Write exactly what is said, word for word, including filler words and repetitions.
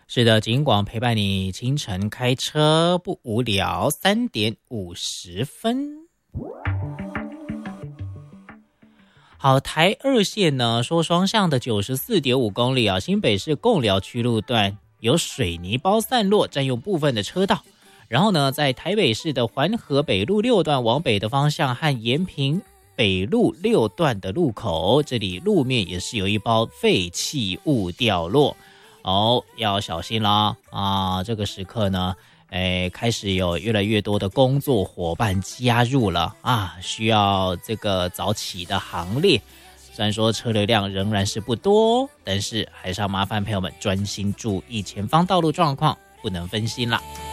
是的，警广陪伴你清晨开车不无聊，三点五十分。好，台二线呢说双向的 九十四点五 公里啊，新北市贡寮区路段有水泥包散落，占用部分的车道。然后呢，在台北市的环河北路六段往北的方向和延平北路六段的路口，这里路面也是有一包废弃物掉落。哦，要小心啦啊！这个时刻呢，哎，开始有越来越多的工作伙伴加入了啊，需要这个早起的行列。虽然说车流量仍然是不多，但是还是要麻烦朋友们专心注意前方道路状况，不能分心啦。